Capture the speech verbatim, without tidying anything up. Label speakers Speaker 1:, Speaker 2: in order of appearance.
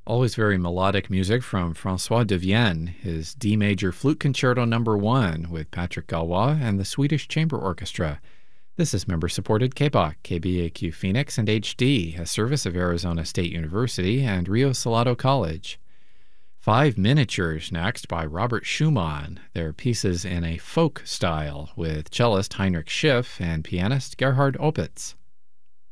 Speaker 1: Always very melodic music from Francois de Vienne, his D major flute concerto number one with Patrick Galois and the Swedish Chamber Orchestra. This is member-supported K B A Q, K B A Q Phoenix, and H D, a service of Arizona State University and Rio Salado College. Five Miniatures next by Robert Schumann. Their pieces in a folk style with cellist Heinrich Schiff and pianist Gerhard Opitz.